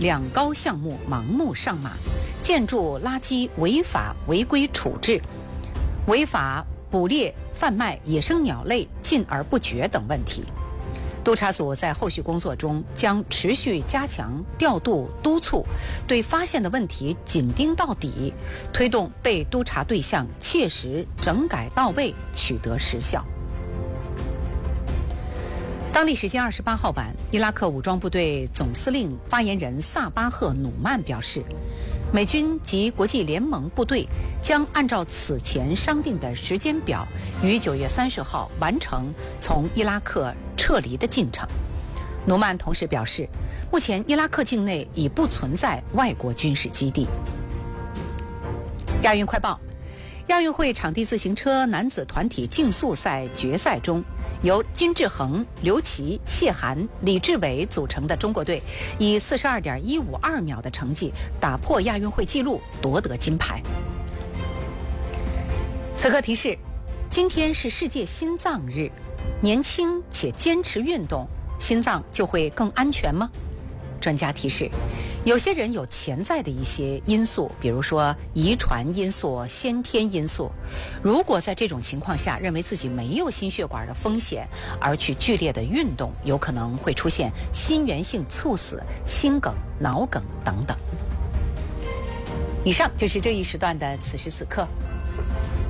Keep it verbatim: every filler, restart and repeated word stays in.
两高项目盲目上马，建筑垃圾违法违规处置，违法捕猎贩卖野生鸟类禁而不绝等问题。督察组在后续工作中将持续加强调度督促，对发现的问题紧盯到底，推动被督查对象切实整改到位，取得实效。当地时间二十八号晚，伊拉克武装部队总司令发言人萨巴赫·努曼表示，美军及国际联盟部队将按照此前商定的时间表，于九月三十号完成从伊拉克撤离的进程。努曼同时表示，目前伊拉克境内已不存在外国军事基地。亚运快报：亚运会场地自行车男子团体竞速赛决赛中，由金志恒、刘琦、谢涵、李志伟组成的中国队，以四十二点一五二秒的成绩打破亚运会纪录，夺得金牌。此刻提示：今天是世界心脏日，年轻且坚持运动，心脏就会更安全吗？专家提示，有些人有潜在的一些因素，比如说遗传因素、先天因素。如果在这种情况下认为自己没有心血管的风险，而去剧烈的运动，有可能会出现心源性猝死、心梗、脑梗等等。以上就是这一时段的此时此刻。